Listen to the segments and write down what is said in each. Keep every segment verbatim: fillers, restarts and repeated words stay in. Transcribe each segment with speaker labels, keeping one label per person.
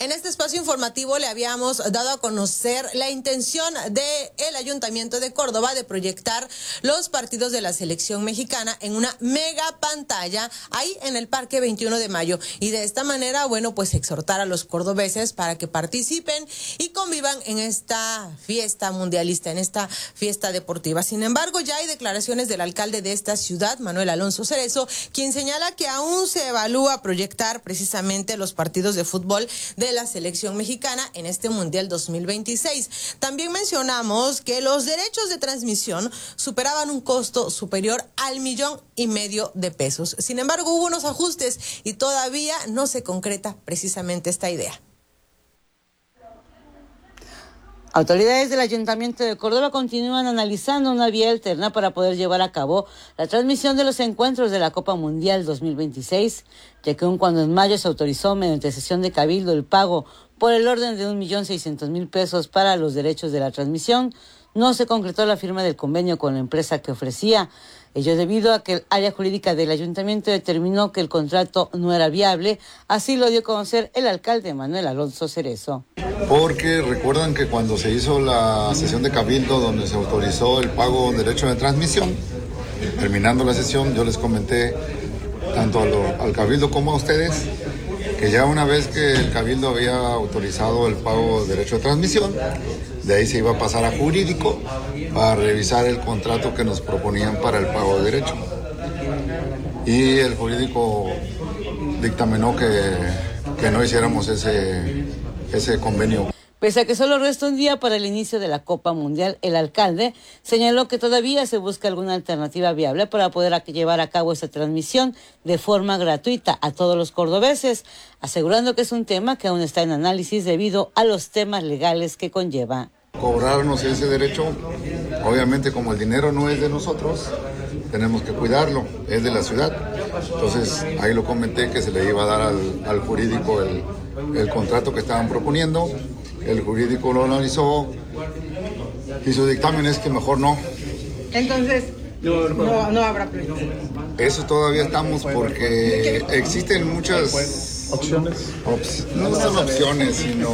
Speaker 1: En este espacio informativo le habíamos dado a conocer la intención del Ayuntamiento de Córdoba de proyectar los partidos de la selección mexicana en una mega pantalla ahí en el Parque veintiuno de mayo, y de esta manera, bueno, pues exhortar a los cordobeses para que participen y convivan en esta fiesta mundialista, en esta fiesta deportiva. Sin embargo, ya hay declaraciones del alcalde de esta ciudad, Manuel Alonso Cerezo, quien señala que aún se evalúa proyectar precisamente los partidos de fútbol de la selección mexicana en este Mundial dos mil veintiséis. También mencionamos que los derechos de transmisión superaban un costo superior al millón y medio de pesos. Sin embargo, hubo unos ajustes y todavía no se concreta precisamente esta idea.
Speaker 2: Autoridades del Ayuntamiento de Córdoba continúan analizando una vía alterna para poder llevar a cabo la transmisión de los encuentros de la Copa Mundial dos mil veintiséis, ya que aun cuando en mayo se autorizó mediante sesión de cabildo el pago por el orden de un millón seiscientos mil pesos para los derechos de la transmisión, no se concretó la firma del convenio con la empresa que ofrecía. Ello debido a que el área jurídica del ayuntamiento determinó que el contrato no era viable, así lo dio a conocer el alcalde Manuel Alonso Cerezo.
Speaker 3: Porque recuerdan que cuando se hizo la sesión de cabildo donde se autorizó el pago de derecho de transmisión, terminando la sesión yo les comenté tanto al, al cabildo como a ustedes que ya una vez que el cabildo había autorizado el pago de derecho de transmisión, de ahí se iba a pasar a jurídico para revisar el contrato que nos proponían para el pago de derecho. Y el jurídico dictaminó que, que no hiciéramos ese, ese convenio.
Speaker 2: Pese a que solo resta un día para el inicio de la Copa Mundial, el alcalde señaló que todavía se busca alguna alternativa viable para poder llevar a cabo esta transmisión de forma gratuita a todos los cordobeses, asegurando que es un tema que aún está en análisis debido a los temas legales que conlleva.
Speaker 3: Cobrarnos ese derecho, obviamente como el dinero no es de nosotros, tenemos que cuidarlo, es de la ciudad. Entonces ahí lo comenté que se le iba a dar al, al jurídico el, el contrato que estaban proponiendo. El jurídico lo analizó y su dictamen es que mejor no.
Speaker 4: Entonces, no, no habrá pleito.
Speaker 3: Eso todavía estamos porque existen muchas opciones. Ops, no son opciones, sino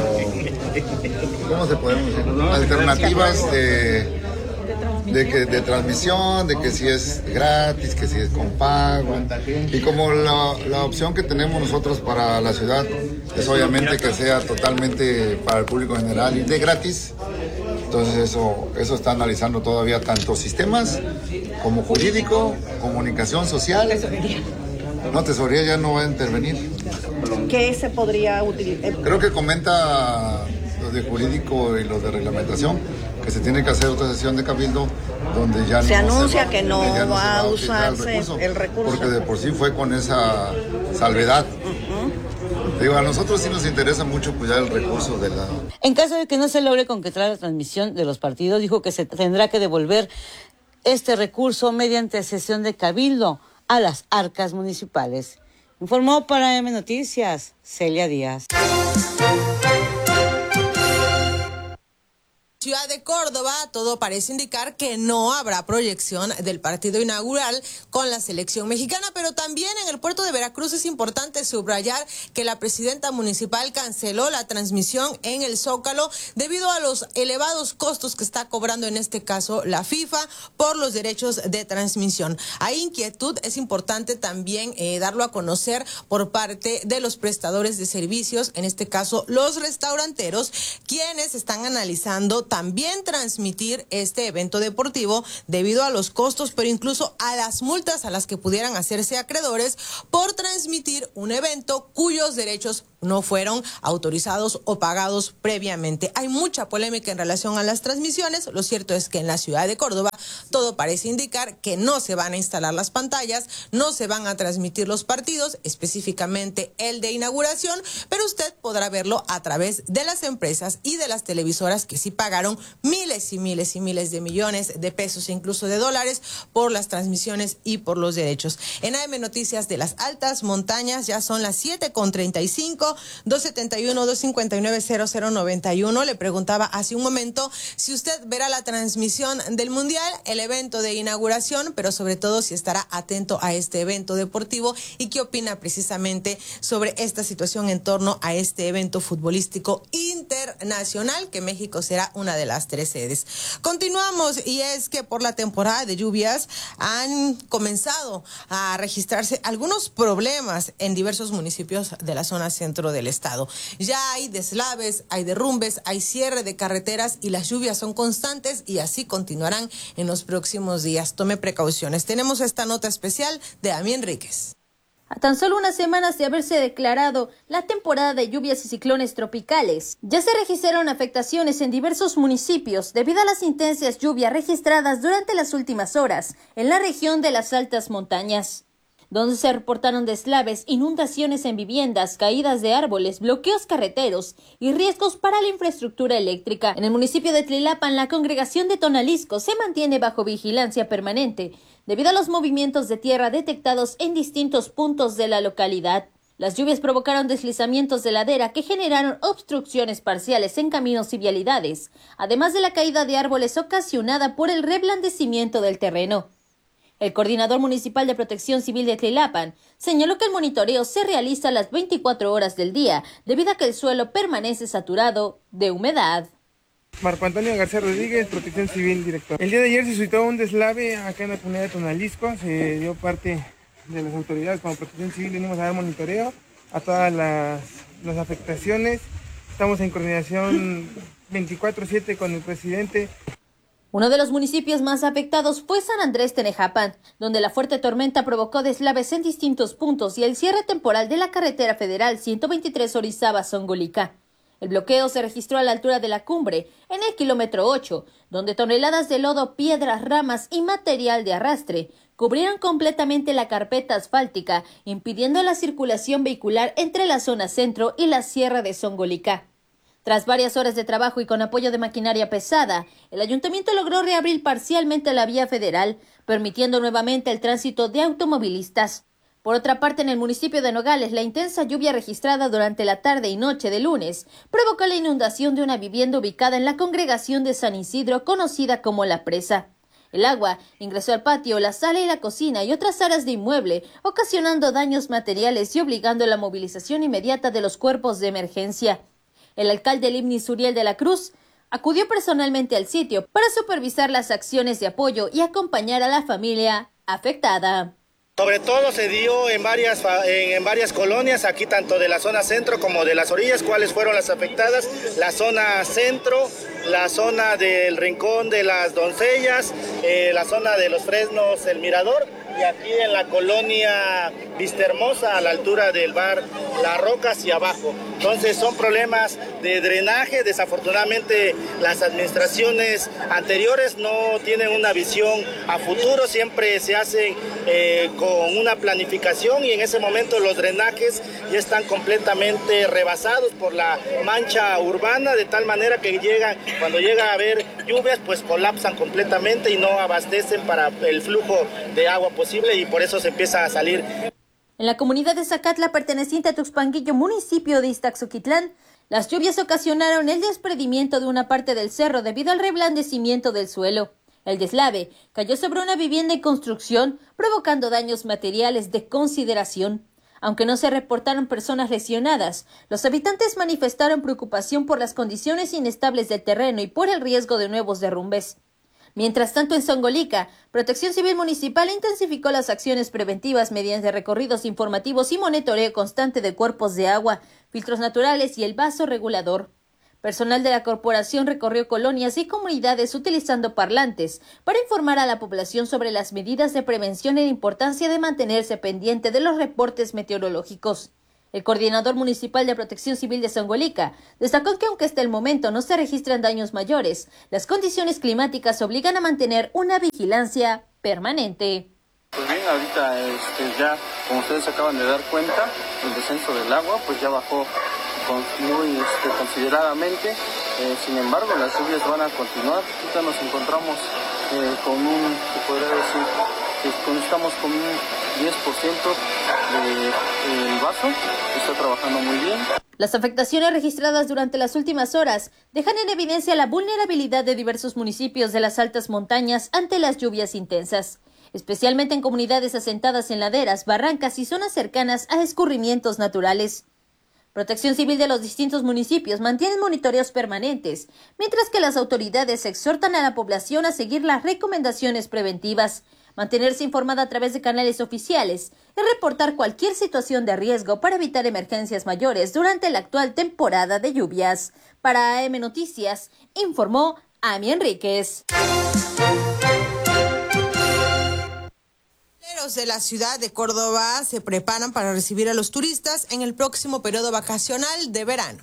Speaker 3: ¿cómo se podemos decir? Alternativas de de que de transmisión, de que si es gratis, que si es con pago. Y como la, la opción que tenemos nosotros para la ciudad es obviamente que sea totalmente para el público general y de gratis, entonces eso, eso está analizando todavía tanto sistemas como jurídico, comunicación social. No, tesorería ya no va a intervenir.
Speaker 4: ¿Qué se podría utilizar?
Speaker 3: Creo que comenta los de jurídico y los de reglamentación que se tiene que hacer otra sesión de cabildo donde ya
Speaker 4: se
Speaker 3: no
Speaker 4: anuncia
Speaker 3: se va,
Speaker 4: que no,
Speaker 3: no
Speaker 4: va a
Speaker 3: el
Speaker 4: usarse
Speaker 3: recurso,
Speaker 4: el recurso.
Speaker 3: Porque de por sí fue con esa salvedad. Uh-huh. Digo, a nosotros sí nos interesa mucho cuidar el recurso de la...
Speaker 2: En caso de que no se logre concretar la transmisión de los partidos, dijo que se tendrá que devolver este recurso mediante sesión de cabildo a las arcas municipales. Informó para M Noticias, Celia Díaz.
Speaker 1: Ciudad de Córdoba, todo parece indicar que no habrá proyección del partido inaugural con la selección mexicana, pero también en el puerto de Veracruz es importante subrayar que la presidenta municipal canceló la transmisión en el Zócalo debido a los elevados costos que está cobrando en este caso la FIFA por los derechos de transmisión. Hay inquietud, es importante también eh, darlo a conocer por parte de los prestadores de servicios, en este caso los restauranteros, quienes están analizando también transmitir este evento deportivo debido a los costos, pero incluso a las multas a las que pudieran hacerse acreedores por transmitir un evento cuyos derechos no fueron autorizados o pagados previamente. Hay mucha polémica en relación a las transmisiones. Lo cierto es que en la ciudad de Córdoba todo parece indicar que no se van a instalar las pantallas, no se van a transmitir los partidos, específicamente el de inauguración, pero usted podrá verlo a través de las empresas y de las televisoras que sí pagaron pagaron miles y miles y miles de millones de pesos e incluso de dólares por las transmisiones y por los derechos. En A M Noticias de las Altas Montañas ya son las siete con treinta y cinco, dos setenta y uno, dos cincuenta y nueve, cero cero noventa y uno. Le preguntaba hace un momento si usted verá la transmisión del Mundial, el evento de inauguración, pero sobre todo si estará atento a este evento deportivo y qué opina precisamente sobre esta situación en torno a este evento futbolístico internacional, que México será una de las tres sedes. Continuamos, y es que por la temporada de lluvias han comenzado a registrarse algunos problemas en diversos municipios de la zona centro del estado. Ya hay deslaves, hay derrumbes, hay cierre de carreteras y las lluvias son constantes y así continuarán en los próximos días. Tome precauciones. Tenemos esta nota especial de Ami Enríquez.
Speaker 5: A tan solo unas semanas de haberse declarado la temporada de lluvias y ciclones tropicales, ya se registraron afectaciones en diversos municipios debido a las intensas lluvias registradas durante las últimas horas en la región de las altas montañas, donde se reportaron deslaves, inundaciones en viviendas, caídas de árboles, bloqueos carreteros y riesgos para la infraestructura eléctrica. En el municipio de Tlilapan, la congregación de Tonalisco se mantiene bajo vigilancia permanente debido a los movimientos de tierra detectados en distintos puntos de la localidad. Las lluvias provocaron deslizamientos de ladera que generaron obstrucciones parciales en caminos y vialidades, además de la caída de árboles ocasionada por el reblandecimiento del terreno. El coordinador municipal de Protección Civil de Tlilapan señaló que el monitoreo se realiza a las veinticuatro horas del día, debido a que el suelo permanece saturado de humedad.
Speaker 6: Marco Antonio García Rodríguez, Protección Civil, director. El día de ayer se suscitó un deslave acá en la comunidad de Tonalisco. Se dio parte de las autoridades como Protección Civil, venimos a dar monitoreo a todas las, las afectaciones. Estamos en coordinación veinticuatro siete con el presidente.
Speaker 5: Uno de los municipios más afectados fue San Andrés Tenejapan, donde la fuerte tormenta provocó deslaves en distintos puntos y el cierre temporal de la carretera federal ciento veintitrés Orizaba-Zongolica. El bloqueo se registró a la altura de la cumbre, en el kilómetro ocho, donde toneladas de lodo, piedras, ramas y material de arrastre cubrieron completamente la carpeta asfáltica, impidiendo la circulación vehicular entre la zona centro y la sierra de Zongolica. Tras varias horas de trabajo y con apoyo de maquinaria pesada, el ayuntamiento logró reabrir parcialmente la vía federal, permitiendo nuevamente el tránsito de automovilistas. Por otra parte, en el municipio de Nogales, la intensa lluvia registrada durante la tarde y noche de lunes provocó la inundación de una vivienda ubicada en la congregación de San Isidro, conocida como La Presa. El agua ingresó al patio, la sala y la cocina y otras áreas de inmueble, ocasionando daños materiales y obligando la movilización inmediata de los cuerpos de emergencia. El alcalde Limni Suriel de la Cruz acudió personalmente al sitio para supervisar las acciones de apoyo y acompañar a la familia afectada.
Speaker 7: Sobre todo se dio en varias, en, en varias colonias, aquí tanto de la zona centro como de las orillas. ¿Cuáles fueron las afectadas? La zona centro, la zona del Rincón de las Doncellas, eh, la zona de los Fresnos, el Mirador, y aquí en la colonia Vistahermosa, a la altura del bar Las Rocas y abajo. Entonces son problemas de drenaje. Desafortunadamente las administraciones anteriores no tienen una visión a futuro, siempre se hacen eh, con una planificación y en ese momento los drenajes ya están completamente rebasados por la mancha urbana, de tal manera que llegan, cuando llega a haber lluvias, pues colapsan completamente y no abastecen para el flujo de agua posible y por eso se empieza a salir.
Speaker 5: En la comunidad de Zacatla, perteneciente a Tuxpanquillo, municipio de Iztaxoquitlán, las lluvias ocasionaron el desprendimiento de una parte del cerro debido al reblandecimiento del suelo. El deslave cayó sobre una vivienda en construcción, provocando daños materiales de consideración. Aunque no se reportaron personas lesionadas, los habitantes manifestaron preocupación por las condiciones inestables del terreno y por el riesgo de nuevos derrumbes. Mientras tanto, en Zongolica, Protección Civil Municipal intensificó las acciones preventivas mediante recorridos informativos y monitoreo constante de cuerpos de agua, filtros naturales y el vaso regulador. Personal de la corporación recorrió colonias y comunidades utilizando parlantes para informar a la población sobre las medidas de prevención y la importancia de mantenerse pendiente de los reportes meteorológicos. El coordinador municipal de Protección Civil de Zongolica destacó que aunque hasta el momento no se registran daños mayores, las condiciones climáticas obligan a mantener una vigilancia permanente.
Speaker 8: Pues bien, ahorita este, ya, como ustedes acaban de dar cuenta, el descenso del agua pues ya bajó con, muy este, consideradamente. Eh, sin embargo, las lluvias van a continuar. Ahorita nos encontramos eh, con un, se podría decir, que con, estamos con un diez por ciento del vaso, está trabajando muy bien.
Speaker 5: Las afectaciones registradas durante las últimas horas dejan en evidencia la vulnerabilidad de diversos municipios de las altas montañas ante las lluvias intensas, especialmente en comunidades asentadas en laderas, barrancas y zonas cercanas a escurrimientos naturales. Protección Civil de los distintos municipios mantienen monitoreos permanentes, mientras que las autoridades exhortan a la población a seguir las recomendaciones preventivas, mantenerse informada a través de canales oficiales y reportar cualquier situación de riesgo para evitar emergencias mayores durante la actual temporada de lluvias. Para A M Noticias, informó Ami Enríquez.
Speaker 1: De la ciudad de Córdoba se preparan para recibir a los turistas en el próximo periodo vacacional de verano.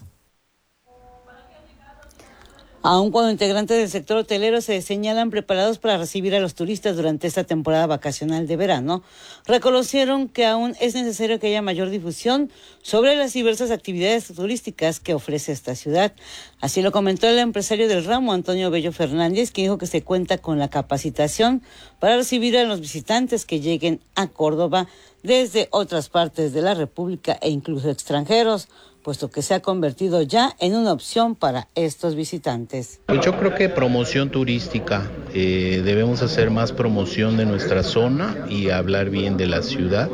Speaker 2: Aun cuando integrantes del sector hotelero se señalan preparados para recibir a los turistas durante esta temporada vacacional de verano, reconocieron que aún es necesario que haya mayor difusión sobre las diversas actividades turísticas que ofrece esta ciudad. Así lo comentó el empresario del ramo, Antonio Bello Fernández, quien dijo que se cuenta con la capacitación para recibir a los visitantes que lleguen a Córdoba desde otras partes de la República e incluso extranjeros, puesto que se ha convertido ya en una opción para estos visitantes.
Speaker 9: Pues yo creo que promoción turística, eh, debemos hacer más promoción de nuestra zona y hablar bien de la ciudad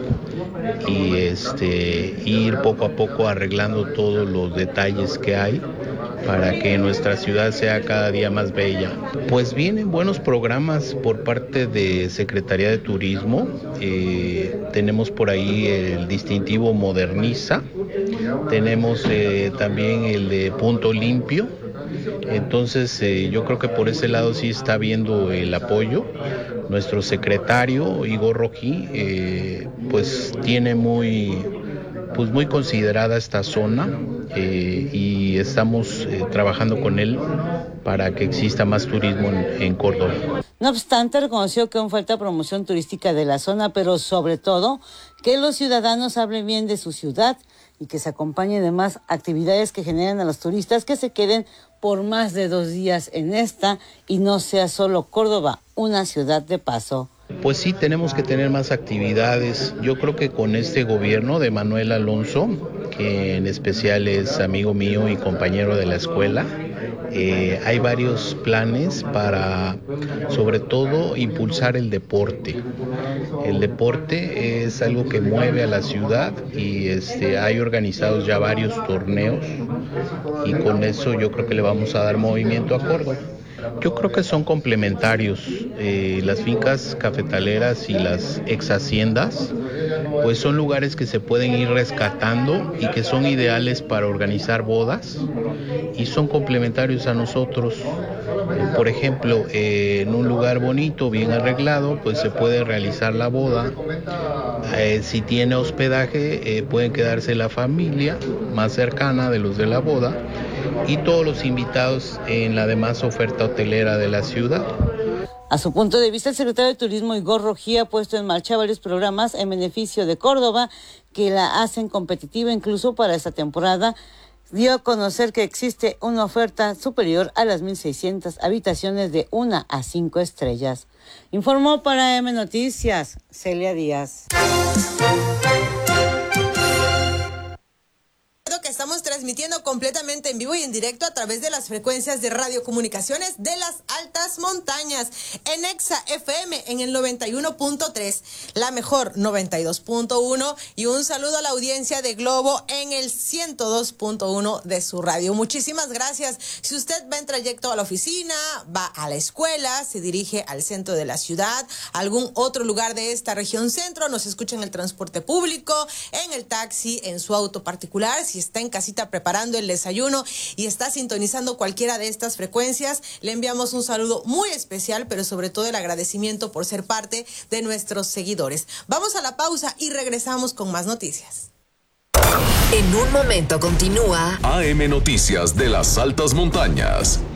Speaker 9: y este ir poco a poco arreglando todos los detalles que hay para que nuestra ciudad sea cada día más bella. Pues vienen buenos programas por parte de Secretaría de Turismo, eh, tenemos por ahí el distintivo Moderniza, tenemos eh, también el de Punto Limpio, entonces eh, yo creo que por ese lado sí está viendo el apoyo. Nuestro secretario Igor Rojí eh, pues tiene muy pues muy considerada esta zona eh, y estamos eh, trabajando con él para que exista más turismo en, en Córdoba.
Speaker 2: No obstante, reconoció que aún falta promoción turística de la zona, pero sobre todo que los ciudadanos hablen bien de su ciudad y que se acompañe de más actividades que generen a los turistas que se queden por más de dos días en esta y no sea solo Córdoba, una ciudad de paso.
Speaker 9: Pues sí, tenemos que tener más actividades. Yo creo que con este gobierno de Manuel Alonso, que en especial es amigo mío y compañero de la escuela, eh, hay varios planes para, sobre todo, impulsar el deporte. El deporte es algo que mueve a la ciudad y este, hay organizados ya varios torneos y con eso yo creo que le vamos a dar movimiento a Córdoba. Yo creo que son complementarios. Eh, las fincas cafetaleras y las ex haciendas, pues son lugares que se pueden ir rescatando y que son ideales para organizar bodas y son complementarios a nosotros. Eh, por ejemplo, eh, en un lugar bonito, bien arreglado, pues se puede realizar la boda. Eh, si tiene hospedaje, eh, pueden quedarse la familia más cercana de los de la boda y todos los invitados en la demás oferta hotelera de la ciudad.
Speaker 2: A su punto de vista, el secretario de Turismo Igor Rojí ha puesto en marcha varios programas en beneficio de Córdoba que la hacen competitiva incluso para esta temporada. Dio a conocer que existe una oferta superior a las mil seiscientas habitaciones de una a cinco estrellas. Informó para M Noticias, Celia Díaz.
Speaker 1: Que estamos transmitiendo completamente en vivo y en directo a través de las frecuencias de radiocomunicaciones de las altas montañas en Exa F M en el noventa y uno punto tres, la mejor noventa y dos punto uno y un saludo a la audiencia de Globo en el ciento dos punto uno de su radio. Muchísimas gracias. Si usted va en trayecto a la oficina, va a la escuela, se dirige al centro de la ciudad, a algún otro lugar de esta región centro, nos escucha en el transporte público, en el taxi, en su auto particular, si está en casita preparando el desayuno y está sintonizando cualquiera de estas frecuencias, le enviamos un saludo muy especial, pero sobre todo el agradecimiento por ser parte de nuestros seguidores. Vamos a la pausa y regresamos con más noticias.
Speaker 10: En un momento continúa
Speaker 11: A M Noticias de las altas montañas.